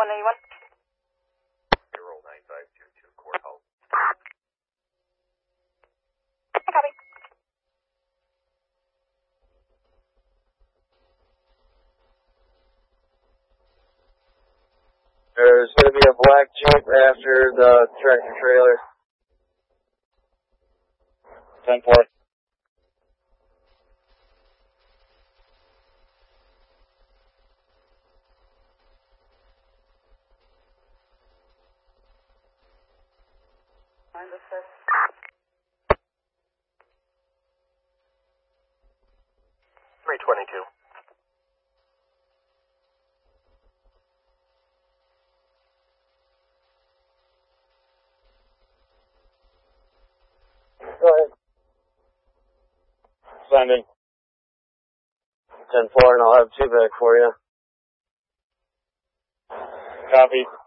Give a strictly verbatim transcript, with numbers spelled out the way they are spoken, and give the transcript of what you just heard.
one eighty-one. Payroll nine five two two, court hall. Copy. There's going to be a black Jeep after the tractor trailer. ten four. three twenty-two. Go ahead. Sending. ten four, and I'll have two back for you. Copy.